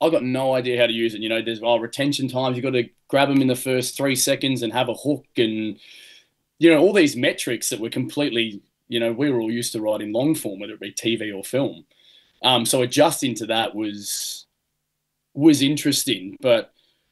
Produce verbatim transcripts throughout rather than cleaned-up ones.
I got no idea how to use it. You know, there's oh, retention times. You got to grab them in the first three seconds and have a hook, and you know all these metrics that were completely, you know, we were all used to writing long form, whether it be T V or film. Um, so adjusting to that was was interesting, but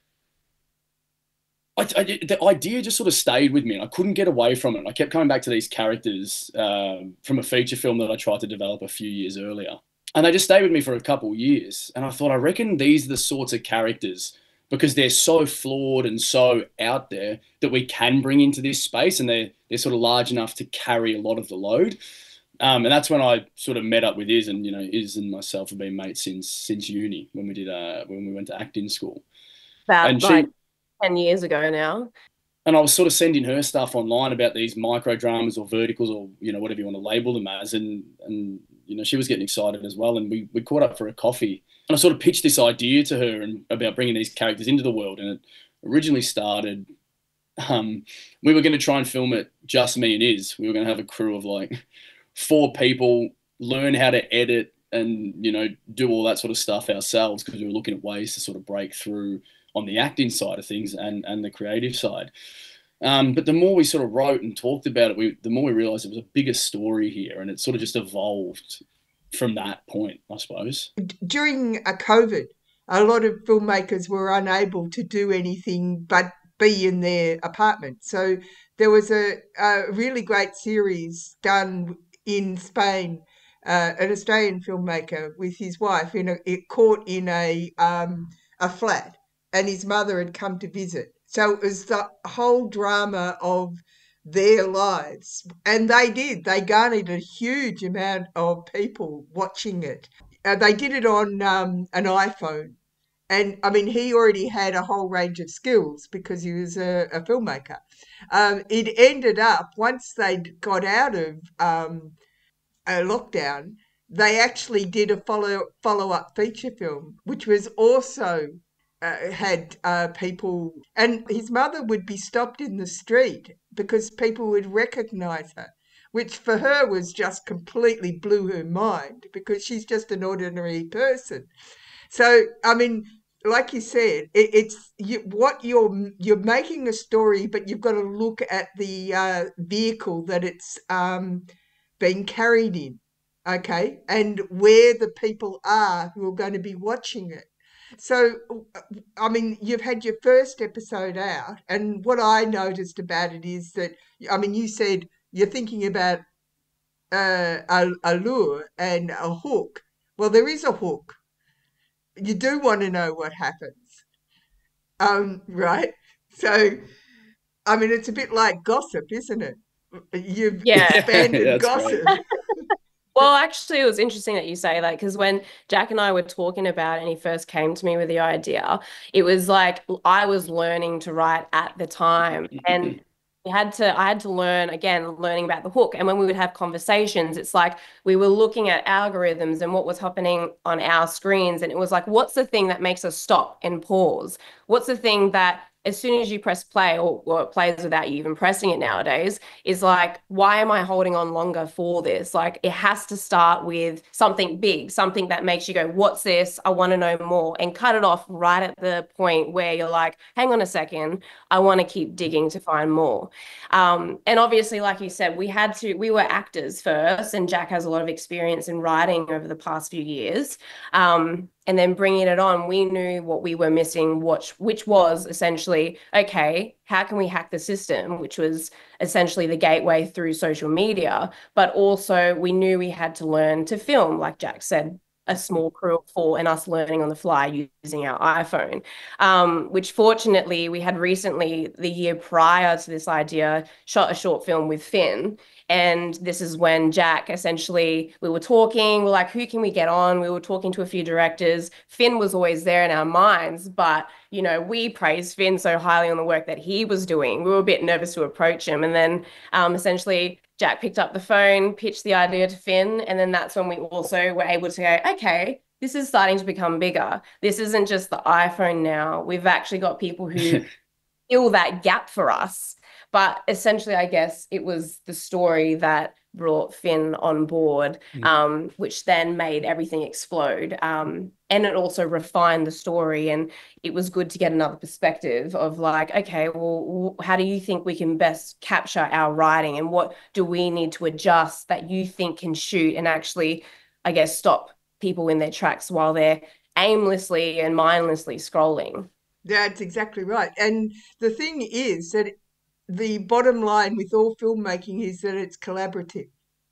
I, I, the idea just sort of stayed with me, and I couldn't get away from it. I kept coming back to these characters um, from a feature film that I tried to develop a few years earlier, and they just stayed with me for a couple of years. And I thought, I reckon these are the sorts of characters, because they're so flawed and so out there, that we can bring into this space, and they're they're sort of large enough to carry a lot of the load. Um, and that's when I sort of met up with Iz, and you know, Iz and myself have been mates since since uni, when we did uh, when we went to acting school. About And she like ten years ago now. and I was sort of sending her stuff online about these micro dramas or verticals, or you know, whatever you want to label them as, and and you know, she was getting excited as well, and we we caught up for a coffee, and I sort of pitched this idea to her and about bringing these characters into the world. And it originally started, um, we were going to try and film it just me and Iz. We were going to have a crew of like four people, learn how to edit and you know do all that sort of stuff ourselves, because we were looking at ways to sort of break through on the acting side of things and and the creative side. Um, but the more we sort of wrote and talked about it, we the more we realised there was a bigger story here, and it sort of just evolved from that point, I suppose. During a COVID, a lot of filmmakers were unable to do anything but be in their apartment. So there was a, a really great series done in Spain, uh, an Australian filmmaker with his wife in a it caught in a um, a flat, and his mother had come to visit. So it was the whole drama of their lives. And they did. They garnered a huge amount of people watching it. Uh, they did it on um, an iPhone. And I mean, he already had a whole range of skills because he was a, a filmmaker. Um, it ended up, once they got out of um, a lockdown, they actually did a follow follow up feature film, which was also uh, had uh, people, and his mother would be stopped in the street because people would recognise her, which for her was just completely blew her mind because she's just an ordinary person. So, I mean, like you said, it, it's you, what you're you're making a story, but you've got to look at the uh, vehicle that it's um, being carried in, okay, and where the people are who are going to be watching it. So, I mean, you've had your first episode out, and what I noticed about it is that, I mean, you said you're thinking about uh, a, a lure and a hook. Well, there is a hook. You do want to know what happens, um, right? So, I mean, it's a bit like gossip, isn't it? You've Yeah. Yeah, expanded that's great. gossip. Well, actually, it was interesting that you say that because when Jack and I were talking about it and he first came to me with the idea, it was like I was learning to write at the time. And we had to, I had to learn again, learning about the hook. And when we would have conversations, it's like we were looking at algorithms and what was happening on our screens. And it was like, what's the thing that makes us stop and pause? What's the thing that as soon as you press play, or, or it plays without you even pressing it nowadays, is like, why am I holding on longer for this? Like, it has to start with something big, something that makes you go, what's this? I want to know more, and cut it off right at the point where you're like, hang on a second, I want to keep digging to find more. Um, and obviously, like you said, we had to, we were actors first, and Jack has a lot of experience in writing over the past few years. Um, and then bringing it on, we knew what we were missing, which, which was essentially, okay, how can we hack the system, which was essentially the gateway through social media. But also we knew we had to learn to film, like Jack said, a small crew of four and us learning on the fly using our iPhone, um, which fortunately we had recently, the year prior to this idea, shot a short film with Finn. And this is when Jack essentially, we were talking, we're like, who can we get on? We were talking to a few directors. Finn was always there in our minds, but, you know, we praised Finn so highly on the work that he was doing. We were a bit nervous to approach him. And then um, essentially Jack picked up the phone, pitched the idea to Finn. And then that's when we also were able to go, okay, this is starting to become bigger. This isn't just the iPhone now. We've actually got people who fill that gap for us. But essentially, I guess it was the story that brought Finn on board, um, which then made everything explode. Um, and it also refined the story. And it was good to get another perspective of like, okay, well, how do you think we can best capture our writing, and what do we need to adjust that you think can shoot and actually, I guess, stop people in their tracks while they're aimlessly and mindlessly scrolling. That's exactly right. And the thing is that the bottom line with all filmmaking is that it's collaborative.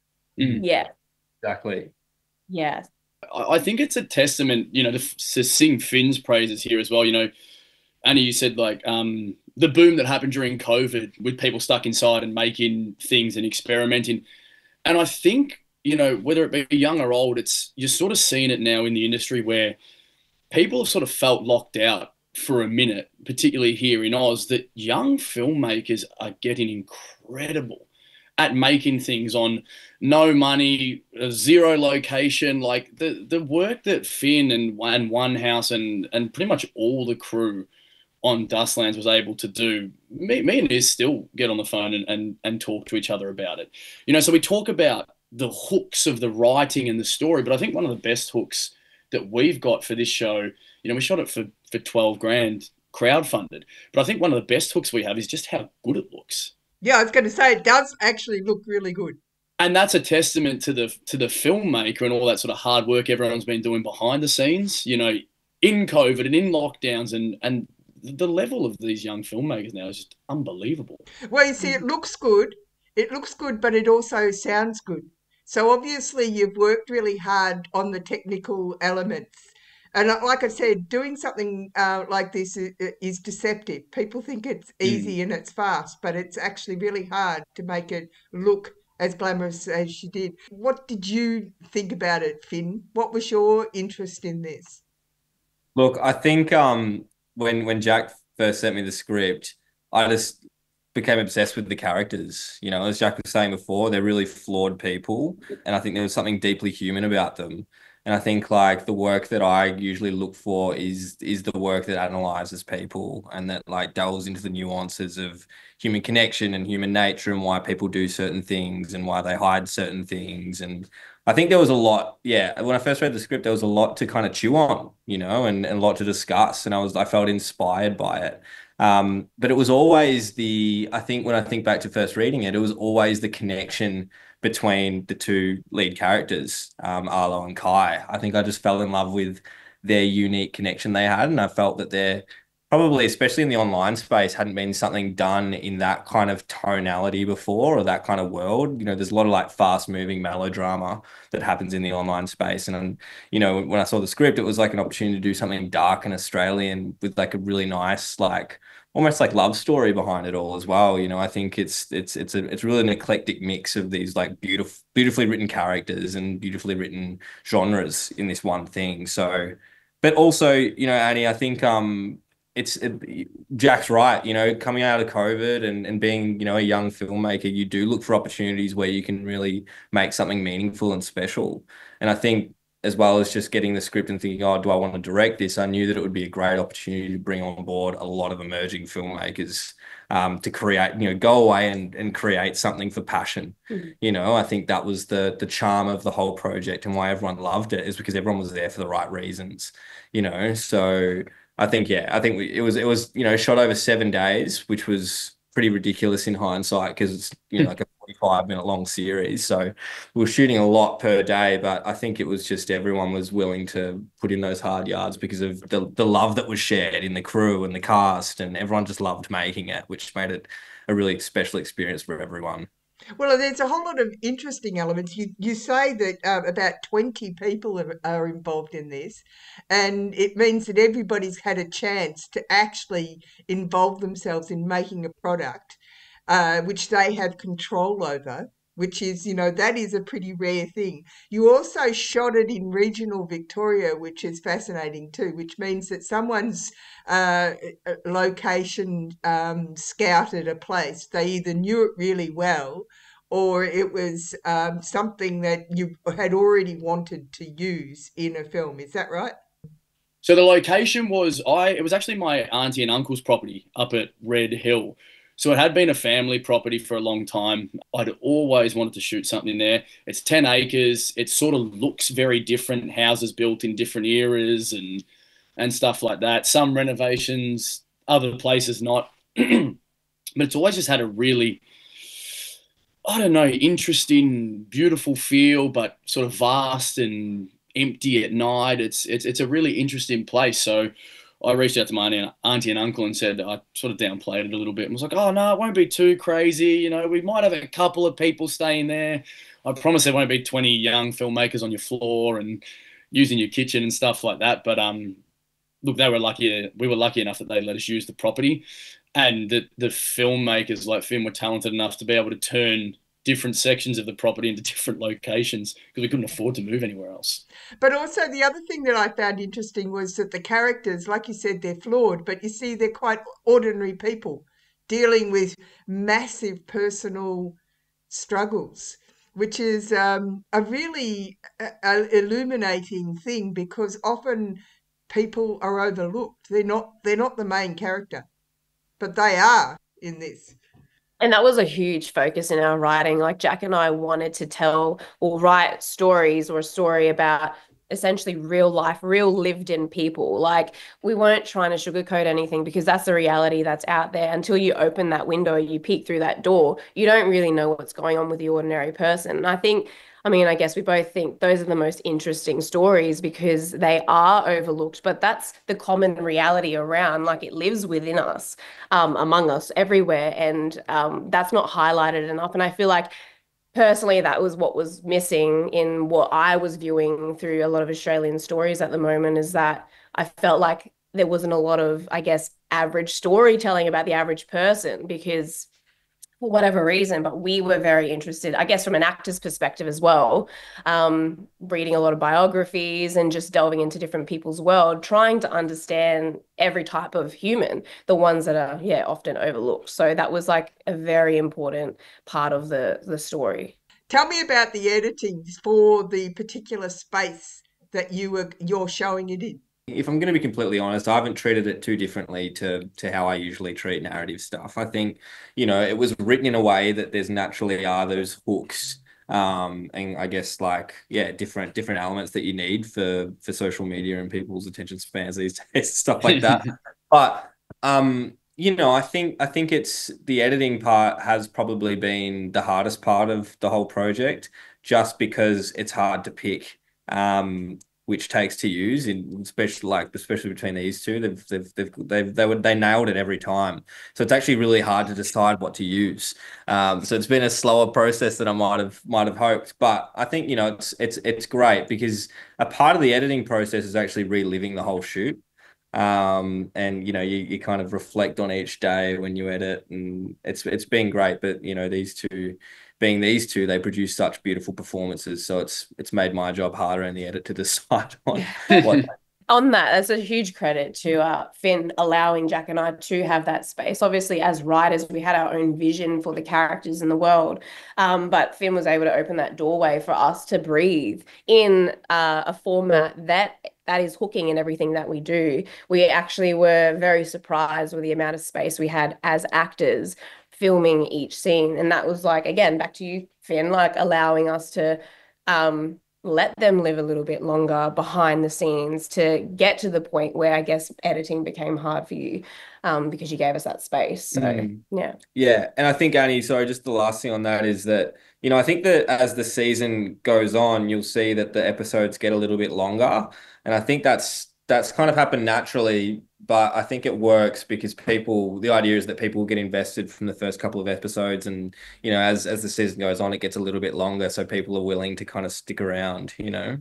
Mm. Yeah. Exactly. Yeah. I I think it's a testament, you know, to, to sing Finn's praises here as well. You know, Annie, you said like um, the boom that happened during COVID with people stuck inside and making things and experimenting. And I think, you know, whether it be young or old, it's you're sort of seeing it now in the industry where people have sort of felt locked out for a minute, particularly here in Oz, that young filmmakers are getting incredible at making things on no money, zero location. Like the the work that Finn and, and One House and and pretty much all the crew on Dustlands was able to do, me, me and Iz still get on the phone and, and and talk to each other about it. You know, so we talk about the hooks of the writing and the story, but I think one of the best hooks that we've got for this show, you know, we shot it for, for twelve grand crowdfunded, but I think one of the best hooks we have is just how good it looks. Yeah, I was going to say it does actually look really good. And that's a testament to the to the filmmaker and all that sort of hard work everyone's been doing behind the scenes, you know, in COVID and in lockdowns, and and the level of these young filmmakers now is just unbelievable. Well, you see, it looks good. It looks good, but it also sounds good. So obviously you've worked really hard on the technical elements. And uh, like I said, doing something uh, like this is, is deceptive. People think it's easy mm. and it's fast, but it's actually really hard to make it look as glamorous as she did. What did you think about it, Finn? What was your interest in this? Look, I think um, when when Jack first sent me the script, I just became obsessed with the characters. You know, as Jack was saying before, they're really flawed people, and I think there was something deeply human about them. And I think like the work that I usually look for is is the work that analyzes people and that like delves into the nuances of human connection and human nature and why people do certain things and why they hide certain things. And I think there was a lot, yeah, when I first read the script, there was a lot to kind of chew on, you know, and, and a lot to discuss. And I was, I felt inspired by it. Um, but it was always the, I think when I think back to first reading it, it was always the connection between the two lead characters, um, Arlo and Kai. I think I just fell in love with their unique connection they had. And I felt that they're probably, especially in the online space, hadn't been something done in that kind of tonality before or that kind of world. You know, there's a lot of like fast moving melodrama that happens in the online space. And, you know, when I saw the script, it was like an opportunity to do something dark and Australian with like a really nice, like, almost like love story behind it all as well. You know, I think it's it's it's a it's really an eclectic mix of these like beautiful, beautifully written characters and beautifully written genres in this one thing. So, but also, you know, Annie, I think um it's it, Jack's right. You know, coming out of COVID and and being, you know, a young filmmaker, you do look for opportunities where you can really make something meaningful and special. And I think, as well as just getting the script and thinking, oh, do I want to direct this? I knew that it would be a great opportunity to bring on board a lot of emerging filmmakers um, to create, you know, go away and, and create something for passion. Mm-hmm. You know, I think that was the the charm of the whole project and why everyone loved it, is because everyone was there for the right reasons, you know. So I think, yeah, I think we, it was, it was, you know, shot over seven days, which was pretty ridiculous in hindsight because it's, you know, like a forty-five minute long series. So we were shooting a lot per day, but I think it was just everyone was willing to put in those hard yards because of the, the love that was shared in the crew and the cast, and everyone just loved making it, which made it a really special experience for everyone. Well, there's a whole lot of interesting elements. You you say that uh, about twenty people are, are involved in this, and it means that everybody's had a chance to actually involve themselves in making a product, uh, which they have control over, which is, you know, that is a pretty rare thing. You also shot it in regional Victoria, which is fascinating too, which means that someone's uh, location um, scouted a place. They either knew it really well or it was um, something that you had already wanted to use in a film. Is that right? So the location was, I, it was actually my auntie and uncle's property up at Red Hill. So it had been a family property for a long time. I'd always wanted to shoot something there. It's ten acres. It sort of looks very different, houses built in different eras and and stuff like that. Some renovations, other places not. But it's always just had a really, I don't know, interesting, beautiful feel, but sort of vast and empty at night. It's it's it's a really interesting place. So I reached out to my auntie and, auntie and uncle and said I sort of downplayed it a little bit and was like, oh no, it won't be too crazy. You know, we might have a couple of people staying there. I promise there won't be twenty young filmmakers on your floor and using your kitchen and stuff like that. But um, look, they were lucky. We were lucky enough that they let us use the property. And the, the filmmakers like Finn were talented enough to be able to turn different sections of the property into different locations because we couldn't afford to move anywhere else. But also the other thing that I found interesting was that the characters, like you said, they're flawed, but you see they're quite ordinary people dealing with massive personal struggles, which is um, a really uh, illuminating thing because often people are overlooked. They're not, they're not the main character. But they are in this. And that was a huge focus in our writing. Like Jack and I wanted to tell or write stories or a story about essentially real life, real lived in people. Like we weren't trying to sugarcoat anything because that's the reality that's out there. Until you open that window, you peek through that door, you don't really know what's going on with the ordinary person. And I think I mean, I guess we both think those are the most interesting stories because they are overlooked, but that's the common reality around, like it lives within us, um, among us, everywhere. And um, that's not highlighted enough. And I feel like personally, that was what was missing in what I was viewing through a lot of Australian stories at the moment is that I felt like there wasn't a lot of, I guess, average storytelling about the average person because for whatever reason, but we were very interested, I guess, from an actor's perspective as well, um, reading a lot of biographies and just delving into different people's world, trying to understand every type of human, the ones that are, yeah, often overlooked. So that was like a very important part of the, the story. Tell me about the editing for the particular space that you were, you're showing it in. If I'm going to be completely honest, I haven't treated it too differently to to how I usually treat narrative stuff. I think, you know, it was written in a way that there's naturally are those hooks, um, and I guess like yeah, different different elements that you need for for social media and people's attention spans these days, stuff like that. But um, you know, I think I think it's the editing part has probably been the hardest part of the whole project, just because it's hard to pick. Um, which takes to use in especially like especially between these two, they've they've they've they've they would they nailed it every time. So it's actually really hard to decide what to use. Um, so it's been a slower process than I might have might have hoped. But I think you know it's it's it's great because a part of the editing process is actually reliving the whole shoot. Um, and you know you you kind of reflect on each day when you edit, and it's it's been great. But you know these two. Being these two, they produce such beautiful performances. So it's it's made my job harder in the edit to decide on what. On that, that's a huge credit to uh, Finn allowing Jack and I to have that space. Obviously, as writers, we had our own vision for the characters in the world, um, but Finn was able to open that doorway for us to breathe in uh, a format that that is hooking in everything that we do. We actually were very surprised with the amount of space we had as actors filming each scene. And that was like, again, back to you, Finn, like allowing us to um, let them live a little bit longer behind the scenes to get to the point where I guess editing became hard for you um, because you gave us that space. So, mm. yeah. Yeah. And I think, Annie, sorry, just the last thing on that is that, you know, I think that as the season goes on, you'll see that the episodes get a little bit longer. And I think that's, that's kind of happened naturally, but I think it works because people, the idea is that people get invested from the first couple of episodes, and, you know, as, as the season goes on, it gets a little bit longer. So people are willing to kind of stick around, you know.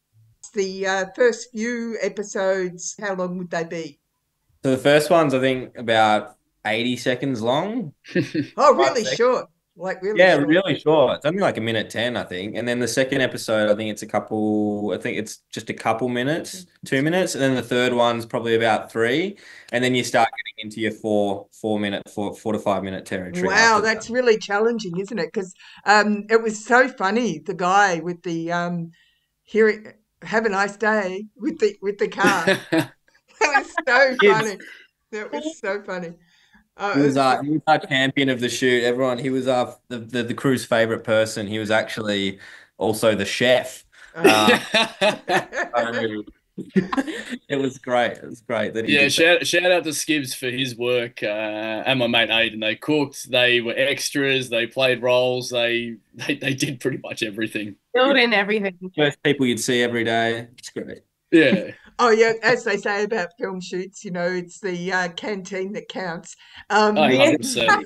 The uh, first few episodes, how long would they be? So the first one's, I think, about eighty seconds long. Oh, really short. Like really yeah, short. really short. It's only like a minute ten, I think. And then the second episode, I think it's a couple, I think it's just a couple minutes, two minutes. And then the third one's probably about three. And then you start getting into your four, four minute, four, four to five minute territory. Wow, that's that. really challenging, isn't it? Because um, it was so funny, the guy with the um, hearing, have a nice day with the with the car. That was so funny. That was so funny. Uh, He was our, he was our champion of the shoot. Everyone, he was our the, the, the crew's favorite person. He was actually also the chef. uh, Um, it was great. It was great that he Yeah, did that. shout, shout out to Skibbs for his work, uh, and my mate Aiden. They cooked, they were extras, they played roles, they they, they did pretty much everything. Filled in everything. First people you'd see every day. It's great. Yeah. oh yeah, as they say about film shoots, you know, it's the uh, canteen that counts. Um, Oh, Yeah. one hundred percent.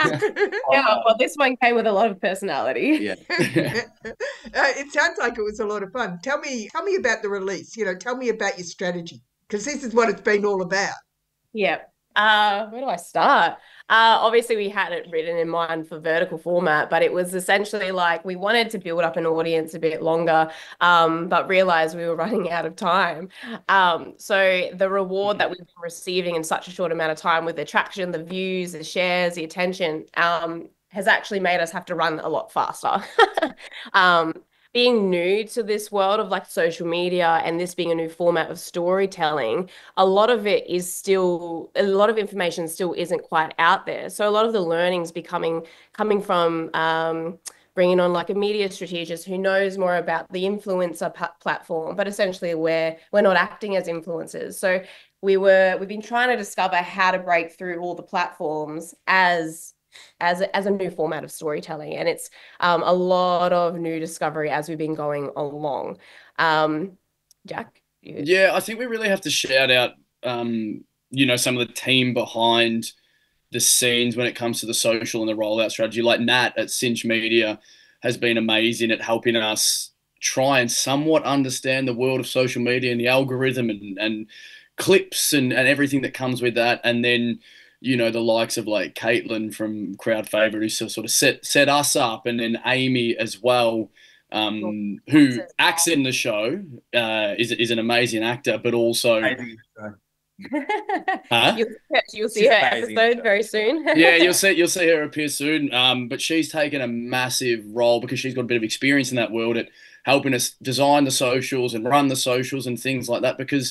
Yeah, well, this one came with a lot of personality. Yeah. uh, it sounds like it was a lot of fun. Tell me, tell me about the release. You know, tell me about your strategy, because this is what it's been all about. Yeah. Uh, where do I start? Uh, obviously, we had it written in mind for vertical format, but it was essentially like we wanted to build up an audience a bit longer, um, but realized we were running out of time. Um, so the reward that we've been receiving in such a short amount of time with the traction, the views, the shares, the attention, um, has actually made us have to run a lot faster. um, being new to this world of like social media and this being a new format of storytelling, a lot of it is still, a lot of information still isn't quite out there. So a lot of the learnings becoming coming from um, bringing on like a media strategist who knows more about the influencer platform, but essentially we're we're not acting as influencers. So we were we've been trying to discover how to break through all the platforms as as a, as a new format of storytelling, and it's um, a lot of new discovery as we've been going along. Um, Jack? You... Yeah, I think we really have to shout out, um, you know, some of the team behind the scenes when it comes to the social and the rollout strategy. Like Nat at Cinch Media has been amazing at helping us try and somewhat understand the world of social media and the algorithm and, and clips and, and everything that comes with that. And then, you know, the likes of like Caitlin from Crowd Favorite, who sort of set set us up, and then Amy as well, um, who acts in the show, uh, is is an amazing actor, but also, huh? You'll, you'll see She's her amazing. episode very soon. Yeah, you'll see you'll see her appear soon. Um, but she's taken a massive role because she's got a bit of experience in that world at helping us design the socials and run the socials and things like that, because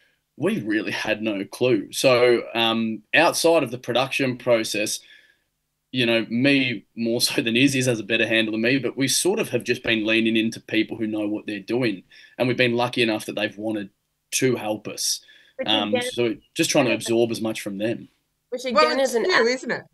we really had no clue. So um, outside of the production process, you know, me more so than Izzy's has a better handle than me, but we sort of have just been leaning into people who know what they're doing. And we've been lucky enough that they've wanted to help us. Um, so just trying to absorb as much from them. Which again Well, it's is an new, isn't it?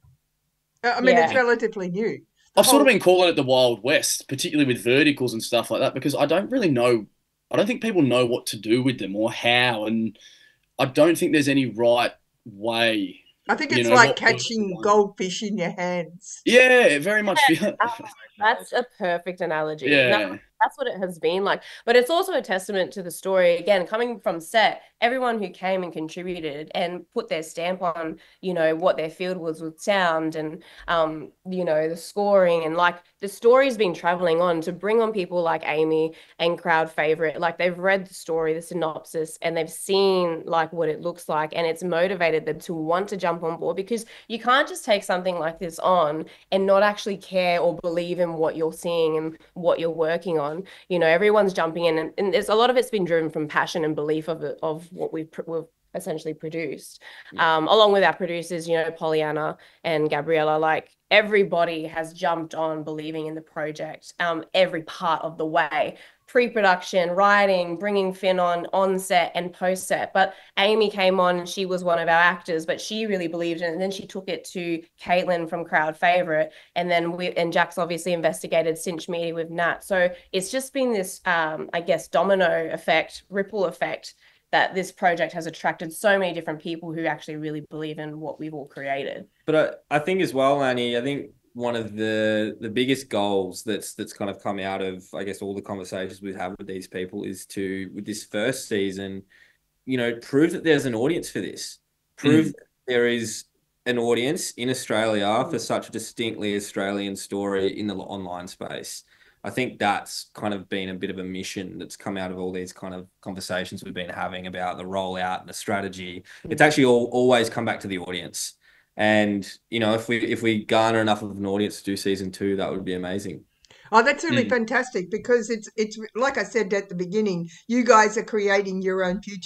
I mean, Yeah. it's relatively new. The I've sort of whole- been calling it the Wild West, particularly with verticals and stuff like that, because I don't really know, I don't think people know what to do with them or how, and I don't think there's any right way. I think you it's know, like what- catching goldfish in your hands. Yeah, it very much feel. That's a perfect analogy. Yeah. No, that's what it has been like. But it's also a testament to the story. Again, coming from set, everyone who came and contributed and put their stamp on, you know, what their field was with sound and, um, you know, the scoring, and like the story's been traveling on to bring on people like Amy and Crowd Favorite. Like they've read the story, the synopsis, and they've seen like what it looks like, and it's motivated them to want to jump on board, because you can't just take something like this on and not actually care or believe in what you're seeing and what you're working on. You know, everyone's jumping in, and, and there's a lot of it's been driven from passion and belief of it, of what we've, we've essentially produced. Yeah. Um, along with our producers, you know, Pollyanna and Gabriella, like everybody has jumped on believing in the project, um, every part of the way. Pre-production, writing, bringing Finn on on set and post set. But Amy came on and she was one of our actors, but she really believed in it. And then she took it to Caitlin from Crowd Favorite. And then we and Jack's obviously investigated Cinch Media with Nat. So it's just been this, um, I guess, domino effect, ripple effect, that this project has attracted so many different people who actually really believe in what we've all created. But I, I think as well, Annie, I think one of the the biggest goals that's that's kind of come out of, I guess, all the conversations we have with these people is to, with this first season, you know, prove that there's an audience for this. Prove Mm. that there is an audience in Australia for such a distinctly Australian story in the online space. I think that's kind of been a bit of a mission that's come out of all these kind of conversations we've been having about the rollout and the strategy. It's actually all, always come back to the audience. And, you know, if we if we garner enough of an audience to do season two, that would be amazing. Oh, that's really Mm. fantastic, because it's it's like I said at the beginning, you guys are creating your own future.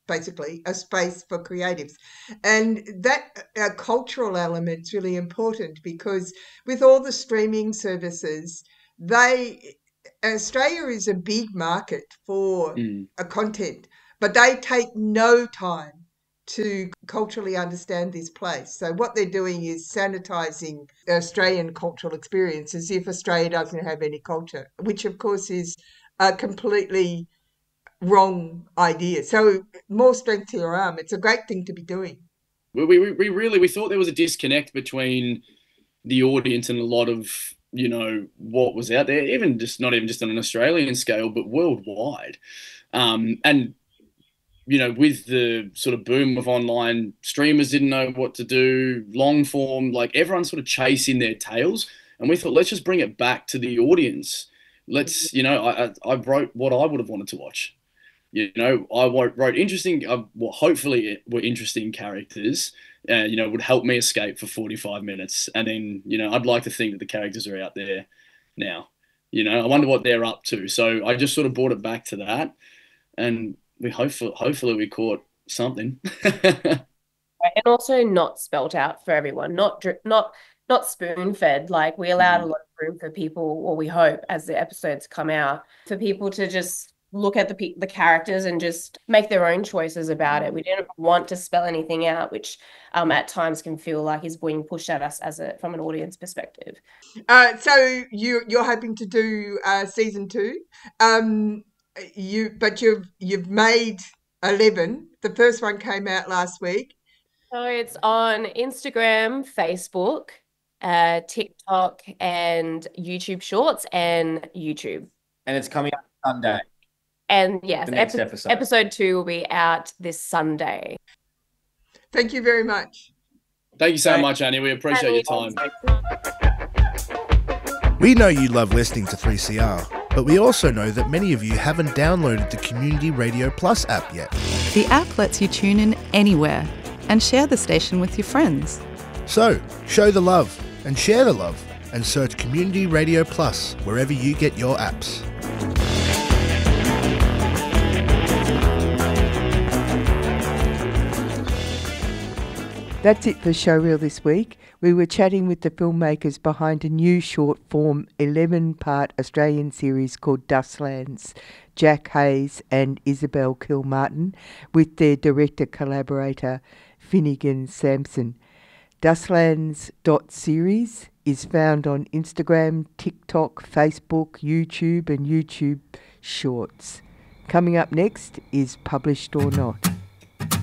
basically a space for creatives. And that uh, cultural element's really important, because with all the streaming services, they Australia is a big market for Mm. a content, but they take no time to culturally understand this place. So what they're doing is sanitizing the Australian cultural experience as if Australia doesn't have any culture, which of course is a completely wrong idea. So more strength to your arm. It's a great thing to be doing. We, we, we really, we thought there was a disconnect between the audience and a lot of, you know, what was out there, even just not even just on an Australian scale, but worldwide. Um, and, you know, with the sort of boom of online streamers didn't know what to do, long form, like everyone's sort of chasing their tails. And we thought, let's just bring it back to the audience. Let's, you know, I, I wrote what I would have wanted to watch. You know, I wrote interesting, uh, well, hopefully it were interesting characters, uh, you know, would help me escape for forty-five minutes. And then, you know, I'd like to think that the characters are out there now. You know, I wonder what they're up to. So I just sort of brought it back to that. And we hopefully, hopefully we caught something. And also not spelt out for everyone, not not not spoon-fed. Like, we allowed mm. a lot of room for people, or we hope, as the episodes come out, for people to just look at the the characters and just make their own choices about it. We didn't want to spell anything out, which um, at times can feel like is being pushed at us as a from an audience perspective. Uh, so you you're hoping to do uh, season two, um, you but you've you've made eleven. The first one came out last week. So it's on Instagram, Facebook, uh, TikTok, and YouTube Shorts, and YouTube. And it's coming out Sunday. And yes, the next epi- episode. episode two will be out this Sunday. Thank you very much. Thank you so Right. much, Annie. We appreciate Annie, your time. We know you love listening to three C R, but we also know that many of you haven't downloaded the Community Radio Plus app yet. The app lets you tune in anywhere and share the station with your friends. So, show the love and share the love and search Community Radio Plus wherever you get your apps. That's it for Showreel this week. We were chatting with the filmmakers behind a new short-form eleven-part Australian series called Dustlands, Jack Hayes and Isabel Kilmartin, with their director-collaborator Finnegan Sampson. Dustlands dot series is found on Instagram, TikTok, Facebook, YouTube and YouTube Shorts. Coming up next is Published or Not.